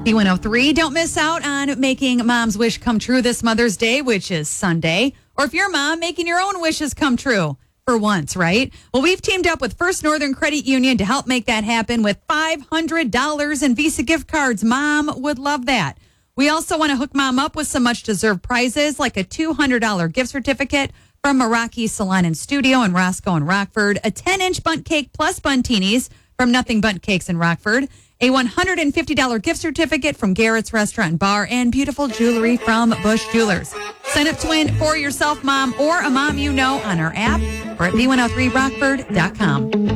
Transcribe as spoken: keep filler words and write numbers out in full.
B one oh three, don't miss out on making mom's wish come true this Mother's Day, which is Sunday. Or if you're a mom, making your own wishes come true for once, right? Well, we've teamed up with First Northern Credit Union to help make that happen with five hundred dollars in Visa gift cards. Mom would love that. We also want to hook mom up with some much-deserved prizes like a two hundred dollars gift certificate from Meraki Salon and Studio in Roscoe and Rockford, a ten-inch bundt cake plus buntinis from Nothing Bundt Cakes in Rockford, a one hundred fifty dollars gift certificate from Garrett's Restaurant and Bar, and beautiful jewelry from Bush Jewelers. Sign up to win for yourself, mom, or a mom you know on our app or at b one oh three rockford dot com.